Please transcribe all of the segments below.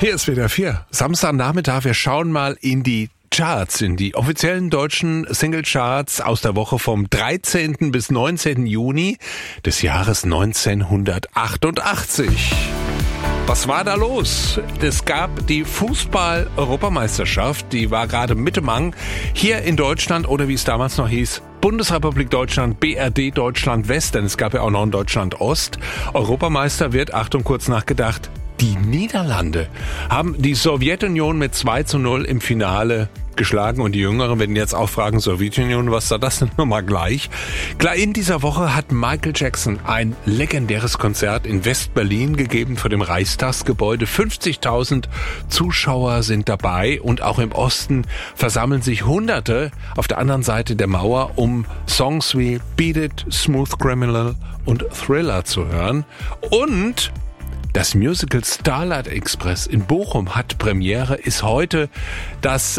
Hier ist WDR 4. Samstagnachmittag. Wir schauen mal in die Charts, in die offiziellen deutschen Singlecharts aus der Woche vom 13. bis 19. Juni des Jahres 1988. Was war da los? Es gab die Fußball-Europameisterschaft, die war gerade Mitte Mang hier in Deutschland oder wie es damals noch hieß, Bundesrepublik Deutschland, BRD Deutschland West, denn es gab ja auch noch einen Deutschland Ost. Europameister wird, Achtung, kurz nachgedacht, die Niederlande haben die Sowjetunion mit 2:0 im Finale geschlagen und die Jüngeren werden jetzt auch fragen, Sowjetunion, was war das denn nochmal gleich? Klar, in dieser Woche hat Michael Jackson ein legendäres Konzert in West-Berlin gegeben vor dem Reichstagsgebäude. 50.000 Zuschauer sind dabei und auch im Osten versammeln sich Hunderte auf der anderen Seite der Mauer, um Songs wie Beat It, Smooth Criminal und Thriller zu hören. Und das Musical Starlight Express in Bochum hat Premiere, ist heute das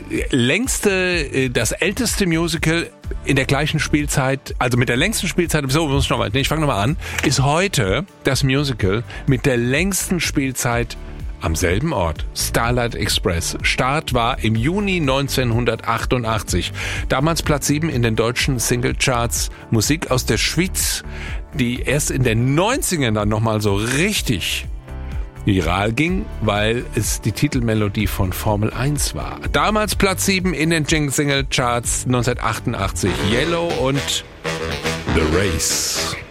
älteste Musical in der gleichen Spielzeit, also mit der längsten Spielzeit, ich fange nochmal an, ist heute das Musical mit der längsten Spielzeit am selben Ort, Starlight Express. Start war im Juni 1988. Damals Platz 7 in den deutschen Singlecharts. Musik aus der Schweiz, die erst in den 90ern dann nochmal so richtig viral ging, weil es die Titelmelodie von Formel 1 war. Damals Platz 7 in den Singlecharts 1988. Yellow und The Race.